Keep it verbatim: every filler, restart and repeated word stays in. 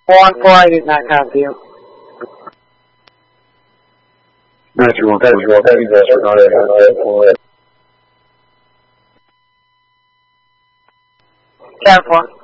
Four on four, I did not copy you. Natural, natural, heavy vessel, not a, Ten four.